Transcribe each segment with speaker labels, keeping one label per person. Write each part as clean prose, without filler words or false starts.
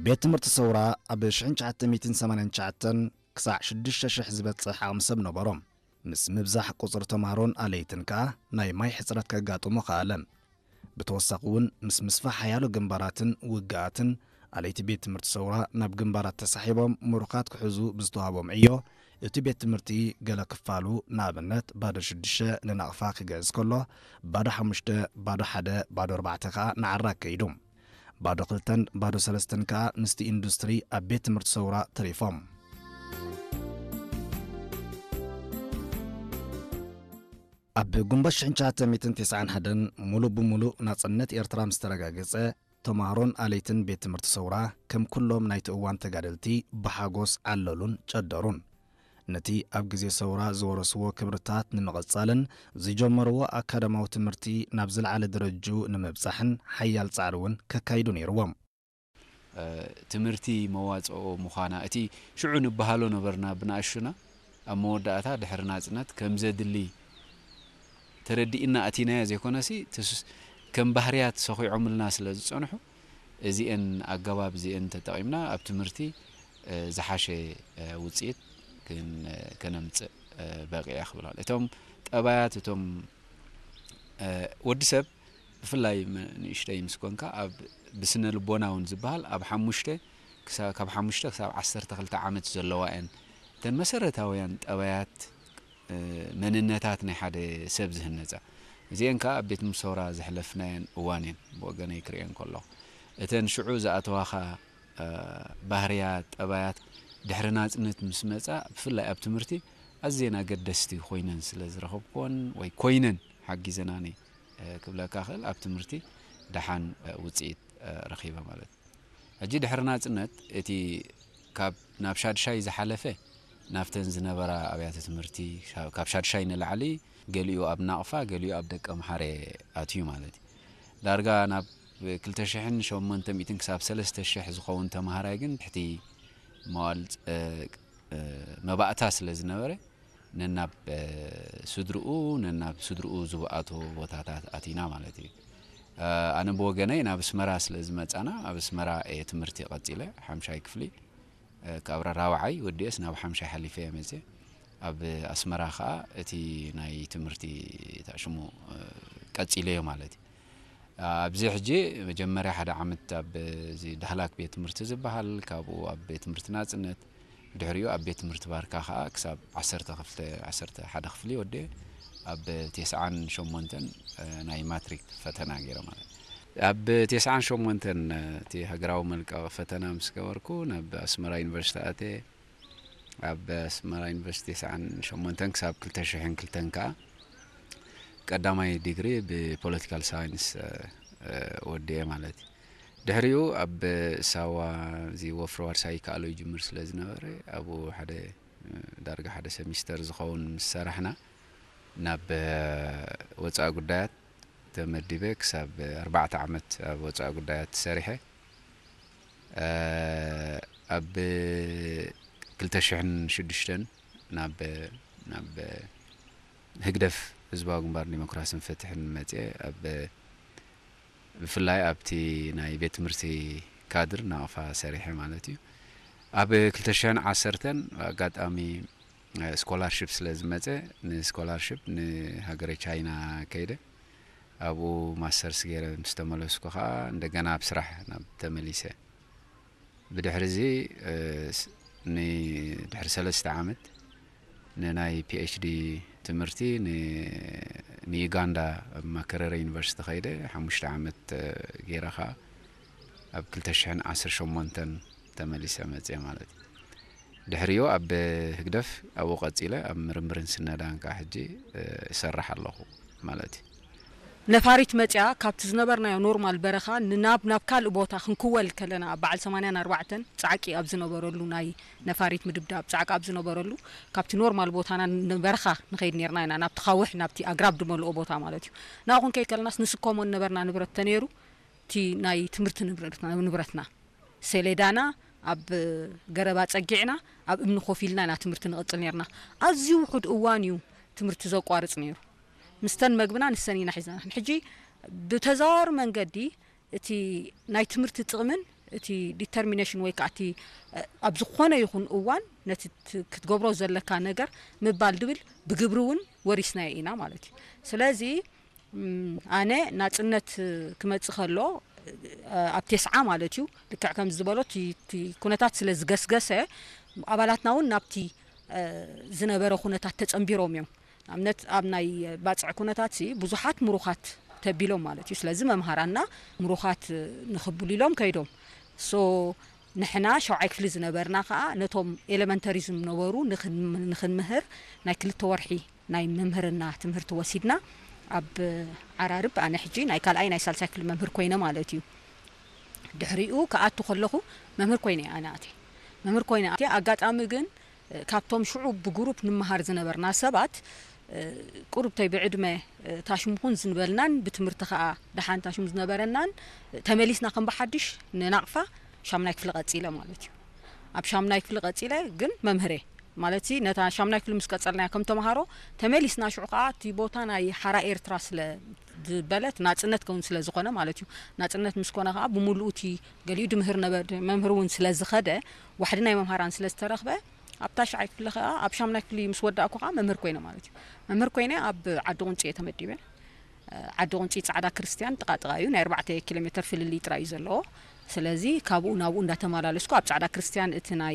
Speaker 1: ቤት ትምህርቲ ሰውራ ኣብ 1989 ክሳዕ 6000 ዝበጽሕ ዓቕሚ ነበሮም ምስ ምብዛሕ ቁጽሪ ተማሃሮን ኣለይትን ከኣ ናይ ማይ ሕጽረት ከጋጥሞ ኸኣለ ብተወሳኺ እውን ምስ ምስፋሕ ሓያሎ ግንባራትን ውግኣትን ኣለይቲ ቤት ትምህርቲ ሰውራ ናብ ግንባራት ተሳሒቦም ምሩኻት ክሕዙ ብዝተዋሃቦም ዕዮ እቲ ቤት ትምህርቲ ገለ ክፋሉ ንኣብነት ባዶ 6 ንናቕፋ ክገዝ ከሎ ባዶ 5 ባዶ 1 ባዶ 4 ከኣ ንዓራ ከይዱ ባዶ 2 ባዶ 3 ከኣ ምስቲ ኢንዱስትሪ ኣብ ቤት ትምህርቲ ሰውራ ተሪፎም ኣብ ጉንበት 1991 ሙሉ ብሙሉእ ናጽነት ኤርትራ ምስ ተረጋገጸ ተማሃሮን ኣለይትን ቤት ትምህርቲ ሰውራ ከም ኩሎም ናይቲ እዋን ተጋደልቲ ብሓጎስ ዓለሉን ጨደሩን ነቲ ኣብ ግዜ ሰውራ ዝወረስዎ ክብርታት ንምቕጻልን ዝጀመርዎ ኣካዳማዊ ትምህርቲ ናብ ዝለዓለ ደረጃ ንምብጻሕን ሓያል ጻዕሪ እውን ከካይዱ ነይሮም
Speaker 2: ትምህርቲ መዋጽኦ ምዃና እቲ ሽዑ ንበሃሎ ነበርና ብናእሽና ኣብ መወዳእታ ድሕሪ ናጽነት ከም ዘድሊ ተረዲእና ኣቲናያ ዘይኮነሲ ከም ባህርያት ሰኺዖምልና ስለ ዝጸንሑ እዚአን ኣገባብ እዚአን ተጠቒምና ኣብ ትምህርቲ ዝሓሸ ውጽኢት ከነምጽእ በቂያ ክብላል እቶም ጠባያት እቶም ወዲ ሰብ ብፍላይ ንእሽተይ ምስ ኮንካ ኣብ ብስነ ልቦናውን ዝበሃል ኣብ 5 ካብ 5 ክሳብ 12 ዓመት ዘለዋ እየን እተን መሰረታውያን ጠባያት መንነታት ናይ ሓደ ሰብ ዝህነጻ እዚአን ከኣ ኣብ ቤት ትምህርቲ ሰውራ ዘሕለፍናየን እዋንን ብወገነይ ክሪአን ከሎ እተን ሽዑ ዝኣተዋኻ ባህርያት ጠባያት ድሕሪ ናጽነት ምስ መጻ ብፍላይ ኣብ ትምህርቲ ኣዝየን ኣገደስቲ ኮይነን ስለ ዝረኸብኮን ወይ ኮይነን ሓጊዘናኒ ክብለካ ክእል ኣብ ትምህርቲ ደሓን ውጽኢት ረኺበ ማለት ሕጂ ድሕሪ ናጽነት እቲ ካብ ናብ ሻድሻይ ዝሓለፈ ናፍተን ዝነበራ ኣብያተ ትምህርቲ ካብ ሻድሻይ ንላዕሊ ገሊኡ ኣብ ናቕፋ ገሊኡ ኣብ ደቀ መሓረ ኣትዩ ማለት ዳርጋ ናብ 2800 ክሳብ 3000 ዝኸውን ተማሃራይ ግን ትሕቲ መዋል መባእታ ስለ ዝነበረ ነናብ ስድርኡ ዝብኣቶ ቦታታት ኣቲና ማለት እዩ ኣነ ብወገነይ ናብ ኣስመራ ስለ ዝመጻና ኣብ ኣስመራ ትምህርቲ ቀጺለ 5ይ ክፍሊ ካብ ራብዓይ ወዲስ ናብ 5ይ ሓሊፈ መጽ ኣብ ኣስመራ ኸኣ እቲ ናይ ትምህርቲ ታሽሙ ቀጺለዮ ማለት ኣብዚ ሕጂ መጀመርያ ሓደ ዓመት ኣብ ዳህላክ ቤት ትምህርቲ ዝበሃል ካብኡ ኣብ ቤት ትምህርቲ ናጽነት ድሕሪኡ ኣብ ቤት ትምህርቲ ባርካ ኸኣ ክሳብ 11 ክፍሊ ወዲ ኣብ 98 ናይ ማትሪክ ፈተና ገይረ ማለት ኣብ 98 እቲ ሃገራዊ መልቀቕ ፈተና ምስ ገበርኩ ናብ ኣስመራ ዩኒቨርሲቲ ኣተ ኣብ ኣስመራ ዩኒቨርሲቲ 98 ክሳብ 2002 ከኣ ቀዳማይ ዲግሪ ብፖለቲካል ሳይንስ ወዲየ ማለት ድሕሪኡ ኣብ ሳዋ ዚ ወፍሮ ዋርሳይ ካሎ ይጅምር ስለ ዝነበረ ኣብኡ ሓደ ዳርጋ ሓደ ሴሚስተር ዝኸውን ምስ ሰራሕና ናብ ወጻኢ ጉዳያት ተመዲበ ክሳብ 4 ዓመት ኣብ ወጻኢ ጉዳያት ሰሪሐ ኣብ 2006 ናብ ህግደፍ ህዝባዊ ግንባር ዲሞክራሲን ፍትሕን መጽ ኣብ ብፍላይ ኣብቲ ናይ ቤት ትምህርቲ ካድር ናቕፋ ሰሪሐ ማለት እዩ ኣብ 2010 ኣጋጣሚ ስኮላርሺፕ ስለ ዝመጸ ንስኮላርሺፕ ንሃገረ ቻይና ከይደ ኣብኡ ማስተርስ ገይረ ምስ ተመለስኩ ኸኣ እንደገና ኣብ ስራሕ ናብ ተመሊሰ ብድሕሪዚ ንድሕሪ 3 ዓመት ንናይ PhD ትምህርቲ ንዩጋንዳ ኣብ ማከረረ ዩኒቨርሲቲ ኸይደ 5 ዓመት ገይረ ኸኣ ኣብ 2018 ተመሊሰ መጽ ማለት ድሕሪኡ ኣብ ህግደፍ ኣብኡ ቀጺለ ኣብ ምርምርን ስነዳን ከኣ ሕጂ ይሰርሕ ኣለኹ ማለት እዩ
Speaker 3: ነፋሪት መጽያ ካብቲ ዝነበርናዮ ኖርማል በረኻ ናብ ካልእ ቦታ ክንክወል ከለና በዓል 84 ጻዕቂ ኣብ ዝነበረሉ ናይ ነፋሪት ምድብዳብ ጻዕቂ ኣብ ዝነበረሉ ካብቲ ኖርማል ቦታና በረኻ ንኸይድ ነርና ኢና ናብቲ ኻውሕ ናብቲ ኣግራብ ድመልኦ ቦታ ማለት እዩ ናኹን ከይ ከለናስ ንስኮሞን ነበርና ንብረት ተነይሩ እቲ ናይ ትምህርቲ ንብረትና ሰሌዳና ኣብ ገረባ ጸጊዕና ኣብ እምኒ ኾፊልና ና ትምህርቲ ንቕጽል ነርና ኣዝዩ ውሑድ እዋን እዩ ትምህርቲ ዘቋርጽ ነይሩ مستن مجبنا نستني نحزنا حجي بتزار من قدي تي ناي تمرت تغمن እቲ ዲተርሚኔሽን ወይ ከዓ እቲ ኣብ ዝኾነ ይኹን እዋን ነቲ ክትገብሮ ዘለካ ነገር ምባል ድብል ብግብሪ እውን ወሪስና ኢና ማለት እዩ ስለዚ ኣነ ናጽነት ክመጽእ ከሎ ኣብ ተስዓ ማለት እዩ ልክዕ ከም ዝበሎት እቲ ኩነታት ስለ ዝገስገሰ ኣባላትና እውን ናብቲ ዝነበረ ኩነታት ተጸምቢሮም እዮም ኣብነት ኣብ ናይ ባጽዕ ኩነታት ብዙሓት ምሩኻት ተቢሎም ማለት እዩ ስለዚ መምሃራና ምሩኻት ንኽብሉ ኢሎም ከይዶም ሶ ንሕና ሸውዓይ ክፍሊ ዝነበርና ከዓ ነቶም ኤሌመንተሪ ዝነበሩ ንኽንምህር ናይ 2 ወርሒ ናይ መምህርና ትምህርቲ ወሲድና ኣብ ዓራርብ ኣነ ሕጂ ናይ ካልኣይ ናይ ሳልሳይ ክፍሊ መምህር ኮይነ ማለት እዩ ድሕሪኡ ከኣቱ ከለኹ መምህር ኮይነ ኣነ ኣቴ መምህር ኮይነ ኣቴ ኣጋጣሚ ግን ካብቶም ሽዑ ብግሩፕ ንምሃር ዝነበርና ሰባት ቁርብተይ ብዕድመ ታሽምኹን ዝንበልናን ብትምህርቲ ከዓ ደሓን ታሽም ዝነበረናን ተመሊስና ከም በሓድሽ ንናቕፋ ሻምናይ ክፍሊ ቀጺለ ማለት እዩ ኣብ ሻምናይ ክፍሊ ቀጺለ ግን መምህሬ ማለት ነታ ሻምናይ ክፍሊ ምስ ቀጸልና ከም ተማሃሮ ተመሊስና ሽዑ ከዓ እቲ ቦታ ናይ ሓራ ኤርትራ ስለ ዝበለት ናጽነት ከውን ስለ ዝኾነ ማለት እዩ ናጽነት ምስ ኮነ ከዓ ብሙሉእቲ ገሊኡ ድምህር ነበር መምህር እውን ስለ ዝኸደ ዋሕዲ ናይ መምሃራን ስለ ዝተረኽበ ኣብ ታሽዓይ ክፍሊ ከዓ ኣብ ሻምናይ ክፍሊ ምስ ወዳእኩ ከዓ መምህር ኮይነ ማለት እዩ መምህር ኮይነ ኣብ ዓዲ ቁንጪ ተመዲበ ዓዲ ቁንጪ ጻዕዳ ክርስቲያን ጥቃጥቃዩ ናይ 4 ኪሎ ሜትር ፍልሊ ጥራይ ዘለዎ ስለዚ ካብኡ ናብኡ እንዳተመላለስኩ ኣብ ጻዕዳ ክርስቲያን እቲ ናይ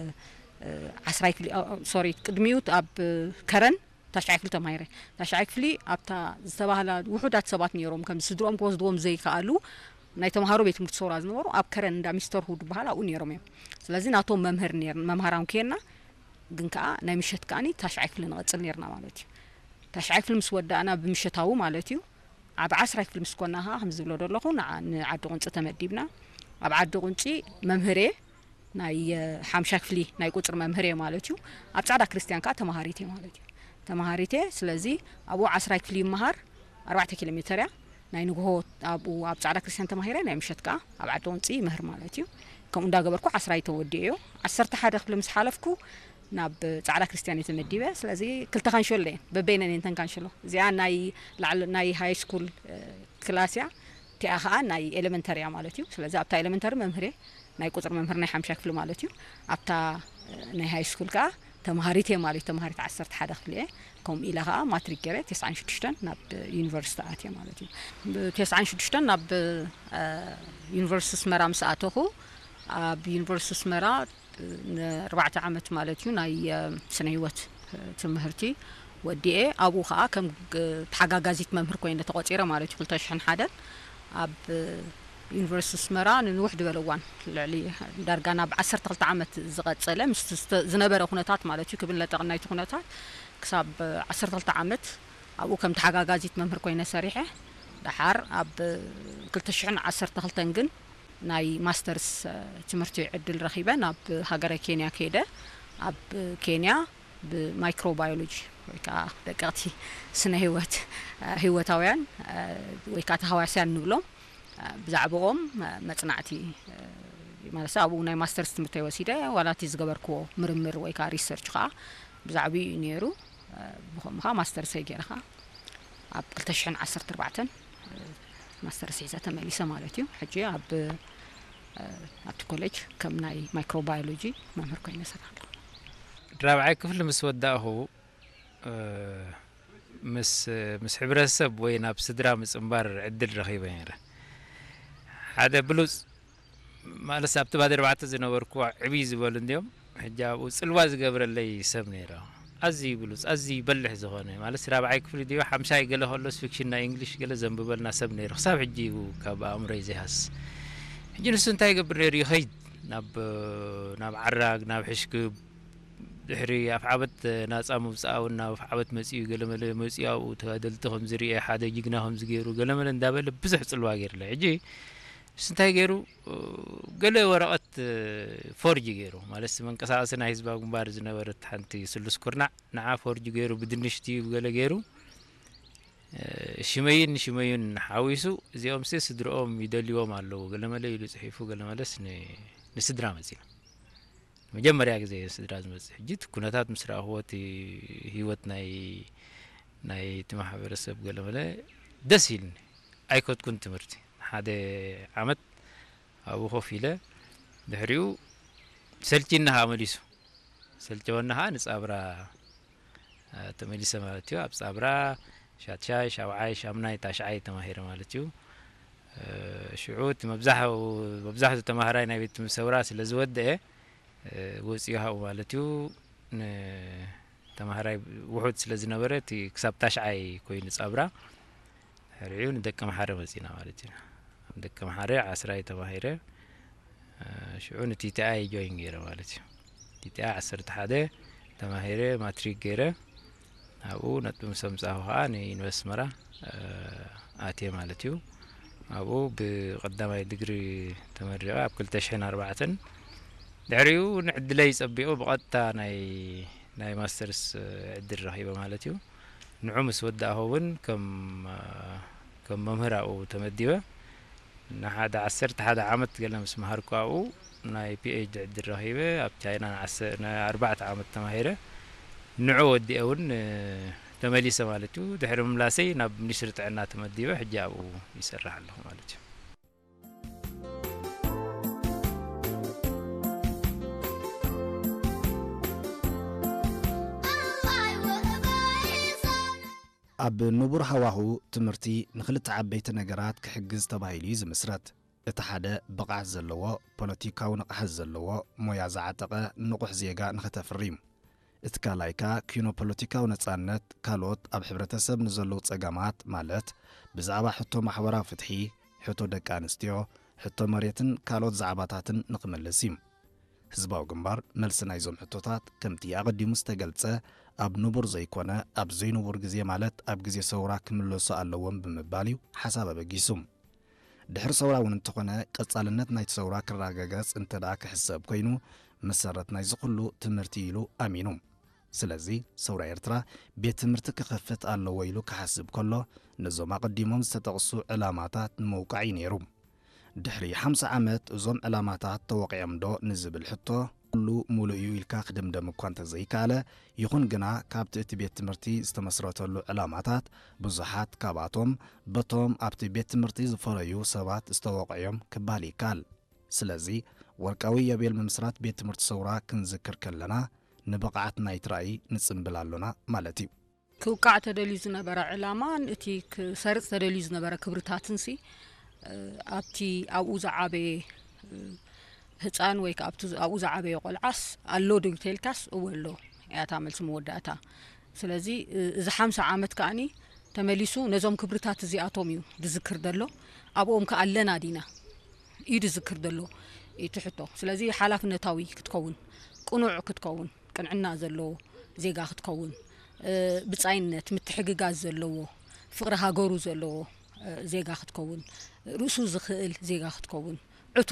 Speaker 3: 10 ክፍሊ ሶሪ ቅድሚው ኣብ ከረን ታሽዓይ ክፍሊ ተማሂረ ታሽዓይ ክፍሊ ኣብታ ዝተባሃላ ውሑዳት ሰባት ነይሮም ከም ስድሮም ክወስድዎም ዘይከኣሉ ናይ ተማሃሮ ቤት ትምህርቲ ሶራ ዝነበሩ ኣብ ከረን እንዳ ሚስተር ሁድ በኋላ ኣብኡ ነይሮም እዮም ስለዚ ናቶም መምህር ነይርና መምሃራን ከየና ግን ከዓ ናይ ምሸት ከኣኒ ታሽዓይ ክፍሊ ንቐጽል ነይርና ማለት እዩ ታሽዓይ ክፍሊ ምስ ወዳእና ብምሸታው ማለት እዩ ኣብ 10 ክፍሊ ምስ ኮና ከም ዝብሎ ደለኹ ንዓዲ ቁንጪ ተመዲብና ኣብ ዓዲ ቁንጪ መምህሬ ናይ 5 ክፍሊ ናይ ቁጽር መምህሬ ማለት እዩ ኣብ ጻዕዳ ክርስቲያን ከዓ ተማሃሪቴ ማለት እዩ ተማሃሪቴ ስለዚ ኣብኡ 10 ክፍሊ መሃር 4 ኪሎ ሜትር ናይ ንግሆ ኣብኡ ኣብ ጻዕዳ ክርስቲያን ተማሂረ ናይ ምሸት ከዓ ኣብ ዓዲ ቁንጪ ምህር ማለት እዩ ከም እንዳገበርኩ 10 ተወዲኡ 11 ክፍሊ ምስ ሓለፍኩ ናብ ጻዕዳ ክርስቲያን የተመዲበ ስለዚ ክልተ ካንሾለ በበይነን እንተን ካንሾሎ እዚኣ ናይ ላዕለ ናይ ሃይ ስኩል ክላስያ ቲኣ ከዓ ናይ ኤሌመንተሪያ ማለት እዩ ስለዚ ኣብታ ኤሌመንተሪ መምህሬ ናይ ቁጽር መምህር ናይ 5 ክፍሊ ማለት እዩ ኣብታ ናይ ሃይ ስኩል ከዓ ተማሃሪቴ ማለት ተማሃሪት 11 ክፍሊ ከም ኢላ ከዓ ማትሪክ ገረ 96 ናብ ዩኒቨርሲቲ ኣትየ ማለት እዩ ብ96 ናብ ዩኒቨርሲቲ ስመራ ምስኣተኹ ኣብ ዩኒቨርሲቲ ስመራ 4 ዓመት ማለት እዩ ናይ ስነ ህይወት ትምህርቲ ወዲኤ ኣብኡ ከዓ ከም ተሓጋጋዚት መምህር ኮይነ ተቆጺረ ማለት እዩ 2001 ኣብ ዩኒቨርሲቲ ስመራ ንውሕ ድበለዋን ልዕሊ ዳርጋ ናብ 12 ዓመት ዝቐጸለ ምስ ዝነበረ ኩነታት ማለት እዩ ክብል ለጠቕናይቲ ኩነታት ክሳብ 12 ዓመት ኣብኡ ከም ተሓጋጋዚት መምህር ኮይነ ሰሪሐ ድሓር ኣብ 2012 ግን ናይ ማስተርስ ትምህርቲ ዕድል ረኺበ ናብ ሃገረ ኬንያ ከይደ ኣብ ኬንያ ብማይክሮባዮሎጂ ወይ ከዓ ደቀቕቲ ስነ ህይወት ህይወታውያን ወይ ከዓ ተሃዋስያን ንብሎም ብዛዕባኦም መጽናዕቲ ማለት ኣብኡ ናይ ማስተርስ ትምህርቲ ወሲደ ዋላቲ ዝገበርክዎ ምርምር ወይ ከዓ ሪሰርች ከዓ ብዛዕባ ነይሩ ብኸምኻ ማስተርስ ገይረኻ ኣብ 2014 ማስተርስ ሒዘ ተመሊሰ ማለት እዩ ሕጂ ኣብ ኮሌጅ ከም ናይ ማይክሮባዮሎጂ መምህር ኮይነ ሰራሕ
Speaker 4: ራብዓይ ክፍሊ ምስ ወዳእኹ ምስ ሕብረተሰብ ወይ ናብ ስድራ ምጽምባር ዕድል ረኺበ ነይረ ሓደ ብሉጽ ማለት ኣብቲ ባደ 4 ዝነበርኩ ዕብይ ዝበሉ እንዲኦም ሕጂ ኣብኡ ጽልዋ ዝገብረለይ ሰብ ነይረ ኣዝዩ ብሉጽ ኣዝዩ በልሕ ዝኾነ ማለት ራብዓይ ክፍሊ ድዮ 50 ገለ ከሎስ ፊክሽን ናይ እንግሊሽ ገለ ዘንብበልና ሰብ ነይሩ ክሳብ ሕጂ ካብ ኣእምሮይ ዘይሃስ ሕጂ ንሱ እንታይ ይገብር ነይሩ ይኸይድ ናብ ዓራግ ናብ ሕሽክብ ድሕሪ ኣፍ ዓመት ናጻ ምውጻእውን ናብ ኣፍ ዓመት መጺኡ ገለመለ መጺኡ ተደልቲ ከም ዝርአ ሓደ ጅግና ከም ዝገይሩ ገለመለ እንዳበለ ብዙሕ ጽልዋ ገይርለ ሕጂ ስንታይ ገይሩ ገለ ወረቐት ፎርጅ ገይሩ ማለት መንቀሳቐሲ ናይ ህዝባዊ ግንባር ዝነበረት ሓንቲ ስሉስ ኩርናዕ ንዓ ፎርጅ ገይሩ ብድንሽቲ ገለ ገይሩ ሽመይን ሓዊሱ እዚኦም ስድሮኦም ይደልይዎም ኣለዉ ገለመለ ኢሉ ጽሒፉ ገለመለስ ንስድራ መጺና መጀመርያ ግዜ ስድራ ዝመጽእ ሕጂ ኩነታት ምስ ረኣኽቦት ህይወት ናይ ማሕበረሰብ ገለመለ ደስ ኢልኒ ኣይኮትኩን ትምህርቲ ሓደ ዓመት أبو خوفيلة دحريو سلتينها مليسو سلتونها نصابرا تمليسه مالتيو أبصابرا شاتشاي شاوعاي شامناي تاشعاي تماهير مالتيو شعوت مبزحه تماهراي نبيت مسورات لزودة وصيها مالتيو تماهراي وحود سلازنبرت كسب تاشعاي كوين صابرا هريو ندك محاره مزينا مالتيو ندك محاره 10 تماهير شعون تيتاي جوين غير مالتيو تيتا 10 حدا تماهير ماتريك غير أبو نتبم سمساها ني نوسمرا آتي مالتيو أبو بقدامي دقري تمرقة بكل تشحين 4 دعريو نعد لي يصبيو بقطة ناي ماسترس عد الرهيبة مالتيو نعومس وداهون كم ممهرة أو تمديوه نحدا 10 عامت قلنا مسمهركو أو ناي بي ايج عد الرهيبة أبتاينا 4 عامت تماهيرة نعود دي أون تمليسه مالتو دحر ملاسي ناب نشرت عنا تمديبه حجابو يسرح له مالتو
Speaker 1: أب نبور هواهو تمرتي نخلت عبيت نجارات كحجز تبايلي زمسرت اتحاد بقع زلوا بوليتيكاو نقح زلوا مويا زعتقه نقح زيغا نختفريم اتكالايكا كينو بوليتيكاو نصانت كالوت اب حبرتسب نزلو صقامات مالت بزعبا حتو محورا فتحي حتو دقانستيو حتو مريتن كالوت زعباتاتن نقملسيم حزباو جنبار ملسنايزوم حتوتات كمتي اقدي مستقلصه اب نبور زيكونه اب زينبور غزي مالت اب غزي سورا كملوسو اللوم بمباليو حساب بغيسوم دحر سورا وننتقونه قصالنت نايت سورا كراغاغص انتدا كحساب كوينو مسرت ناي زقلو تمرتيلو امينوم سلازي سورا إرترا بيت تمرت كخفت الله ويلو كحسب كله نزوم قديمهم ستقصو علاماتات موقعي نيروم دحري 5 عامات زوم علاماتات توقيعهم دو نزب الحطو كله مولئيو يلكا خدم دم كوانت زي كاله يخون جنا كابت بيت تمرتي استمسرتلو علاماتات بزحات كاباتهم بطوم ابت بيت تمرتي زفريو سبات استوقعهم كبالي كال سلازي ورقاوي يبيل ممسرات بيت تمرت سورا كنذكر كلنا نبقعت نايت رأي نصنبلالونا مالتي
Speaker 3: كوقع تدليز نبرا علامان اتي كسرت تدليز نبرا كبرتاتنسي ابتي او زعابي هصان ويك ابتو او زعابي يقلعس الو ديتيلكاس اولو يا تعمل سموداتا سلازي اذا 5 عامت كاني تمليسو نزوم كبرتات زياتوميو دذكر دلو ابوم كالنا دينا يد ذكر دلو يتحطو سلازي حلافنتاوي كتكون قنوع كتكون كنعنا زلو زيغا كتكون بصاينت متحققات زلو فقر هاغورو زلو زيغا كتكون رؤسو زخيل زيغا كتكون